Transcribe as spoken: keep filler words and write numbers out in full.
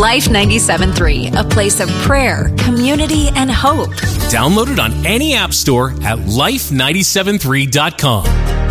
Life ninety-seven point three, a place of prayer, community, and hope. Download it on any app store at life nine seven three dot com.